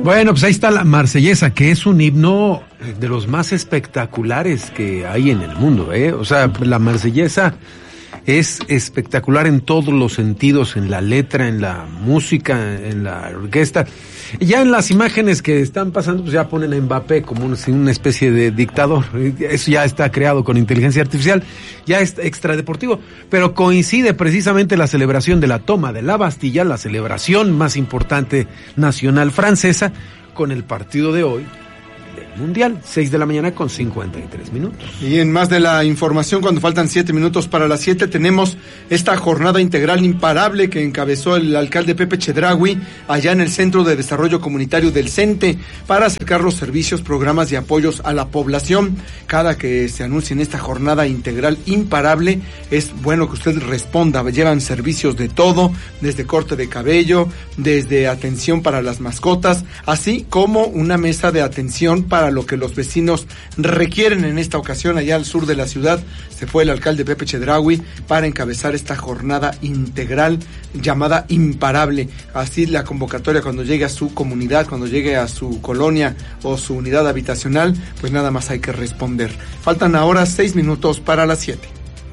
Bueno, pues ahí está la Marsellesa, que es un himno de los más espectaculares que hay en el mundo, ¿eh? O sea, la Marsellesa es espectacular en todos los sentidos, en la letra, en la música, en la orquesta. Ya en las imágenes que están pasando, pues ya ponen a Mbappé como una especie de dictador. Eso ya está creado con inteligencia artificial, ya es extradeportivo, pero coincide precisamente la celebración de la toma de la Bastilla, la celebración más importante nacional francesa, con el partido de hoy del Mundial, 6:53 a.m. Y en más de la información, cuando faltan 7 minutos para las 7, tenemos esta jornada integral imparable que encabezó el alcalde Pepe Chedraui allá en el Centro de Desarrollo Comunitario del CENTE para acercar los servicios, programas y apoyos a la población. Cada que se anuncie en esta jornada integral imparable, es bueno que usted responda. Llevan servicios de todo, desde corte de cabello, desde atención para las mascotas, así como una mesa de atención para lo que los vecinos requieren. En esta ocasión, allá al sur de la ciudad, se fue el alcalde Pepe Chedraui para encabezar esta jornada integral llamada imparable. Así la convocatoria, cuando llegue a su comunidad, cuando llegue a su colonia o su unidad habitacional, pues nada más hay que responder. Faltan ahora 6 minutos para las 7.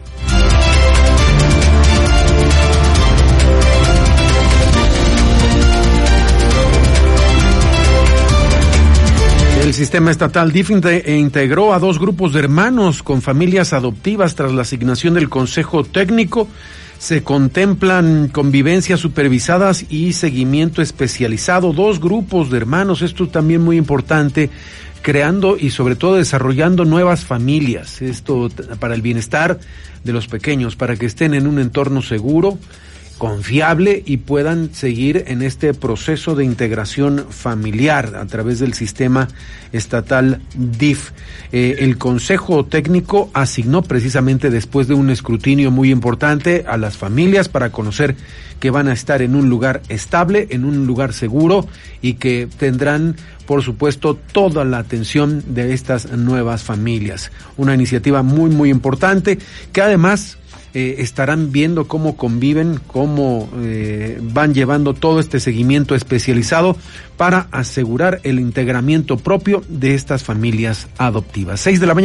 El sistema estatal DIF integró a 2 grupos de hermanos con familias adoptivas tras la asignación del Consejo Técnico. Se contemplan convivencias supervisadas y seguimiento especializado. 2 grupos de hermanos, esto también muy importante, creando y sobre todo desarrollando nuevas familias. Esto para el bienestar de los pequeños, para que estén en un entorno seguro, confiable y puedan seguir en este proceso de integración familiar a través del sistema estatal DIF. El Consejo Técnico asignó precisamente después de un escrutinio muy importante a las familias para conocer que van a estar en un lugar estable, en un lugar seguro y que tendrán, por supuesto, toda la atención de estas nuevas familias. Una iniciativa muy, muy importante que además estarán viendo cómo conviven, cómo van llevando todo este seguimiento especializado para asegurar el integramiento propio de estas familias adoptivas.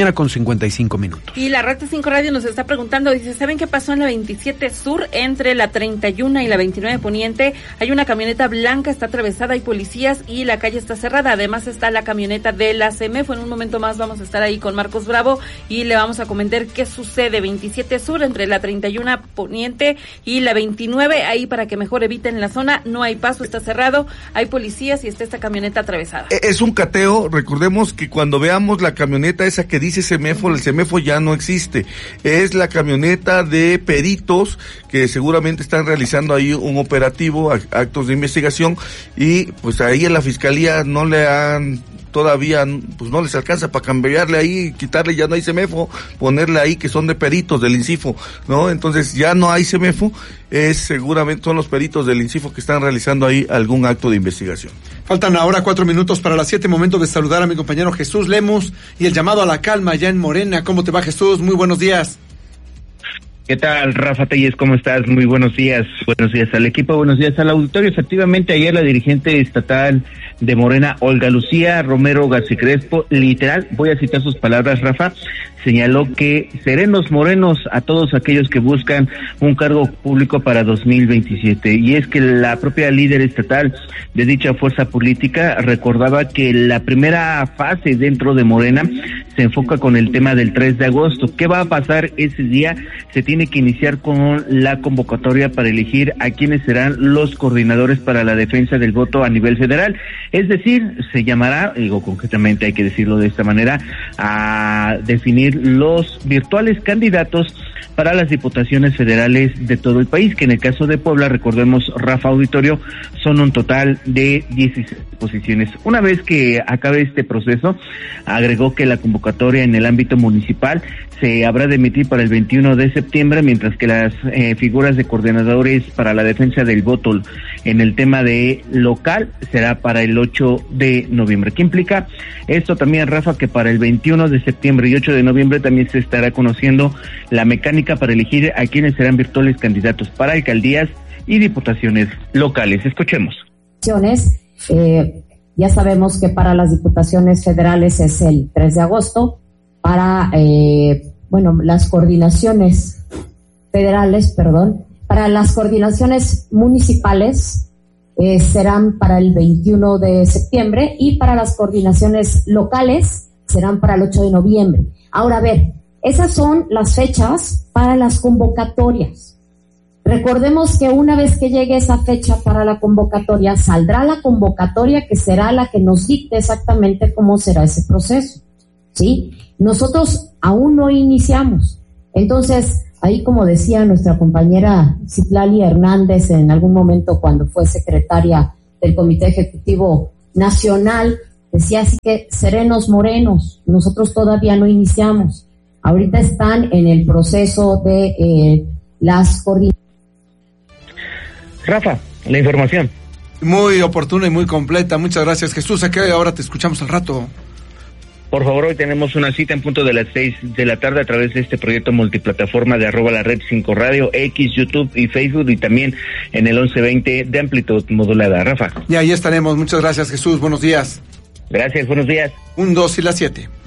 6:55 a.m. Y la Rata 5 Radio nos está preguntando, dice, ¿saben qué pasó en la 27 Sur entre la 31 y la 29 Poniente? Hay una camioneta blanca, está atravesada, hay policías y la calle está cerrada. Además está la camioneta de la CEMEFO. En un momento más vamos a estar ahí con Marcos Bravo y le vamos a comentar qué sucede 27 Sur entre la 31 Poniente y la 29, ahí para que mejor eviten la zona. No hay paso, está cerrado, hay policías y está esta camioneta atravesada. Es un cateo. Recordemos que cuando veamos la camioneta esa que dice CEMEFO, el CEMEFO ya no existe. Es la camioneta de peritos que seguramente están realizando ahí un operativo, actos de investigación, y pues ahí en la fiscalía no le han todavía, pues no les alcanza para cambiarle ahí, quitarle, ya no hay CEMEFO, ponerle ahí que son de peritos del INCIFO, ¿no? Entonces ya no hay CEMEFO, seguramente son los peritos del INCIFO que están realizando ahí algún acto de investigación. Faltan ahora 4 minutos para las 7, momento de saludar a mi compañero Jesús Lemus y el llamado a la calma allá en Morena. ¿Cómo te va, Jesús? Muy buenos días. ¿Qué tal, Rafa Telles? ¿Cómo estás? Muy buenos días. Buenos días al equipo, buenos días al auditorio. Efectivamente, ayer la dirigente estatal de Morena, Olga Lucía Romero García Crespo, literal, voy a citar sus palabras, Rafa, señaló que serenos morenos a todos aquellos que buscan un cargo público para 2027. Y es que la propia líder estatal de dicha fuerza política recordaba que la primera fase dentro de Morena se enfoca con el tema del 3 de agosto. ¿Qué va a pasar ese día? Se tiene que iniciar con la convocatoria para elegir a quienes serán los coordinadores para la defensa del voto a nivel federal. Es decir, se llamará, digo concretamente hay que decirlo de esta manera, a definir los virtuales candidatos para las diputaciones federales de todo el país, que en el caso de Puebla, recordemos, Rafa Auditorio, son un total de 16 posiciones. Una vez que acabe este proceso, agregó que la convocatoria en el ámbito municipal se habrá de emitir para el 21 de septiembre, mientras que las figuras de coordinadores para la defensa del voto en el tema de local será para el 8 de noviembre. ¿Qué implica esto también, Rafa? Que para el 21 de septiembre y 8 de noviembre también se estará conociendo la mecánica para elegir a quienes serán virtuales candidatos para alcaldías y diputaciones locales. Escuchemos. Ya sabemos que para las diputaciones federales es el 3 de agosto, para, las coordinaciones federales, para las coordinaciones municipales serán para el 21 de septiembre y para las coordinaciones locales serán para el 8 de noviembre. Ahora, a ver, esas son las fechas para las convocatorias. Recordemos que una vez que llegue esa fecha para la convocatoria, saldrá la convocatoria que será la que nos dicte exactamente cómo será ese proceso, ¿sí? Nosotros aún no iniciamos. Entonces, ahí como decía nuestra compañera Citlali Hernández en algún momento cuando fue secretaria del Comité Ejecutivo Nacional, decía así que serenos morenos, nosotros todavía no iniciamos. Ahorita están en el proceso de las coordinaciones. Rafa, la información. Muy oportuna y muy completa. Muchas gracias, Jesús. ¿A qué hora te escuchamos al rato? Por favor, hoy tenemos una cita en punto de las 6 de la tarde a través de este proyecto multiplataforma de @lared5 Radio, X, YouTube y Facebook, y también en el 1120 de amplitud modulada. Rafa. Y ahí estaremos. Muchas gracias, Jesús. Buenos días. Gracias, buenos días. 1, 2 y las 7.